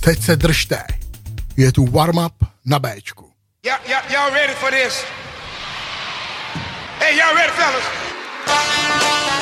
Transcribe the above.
Teď se držte. Je tu warm-up na Bčku. Y'all ready for this? Hey, y'all ready, fellas?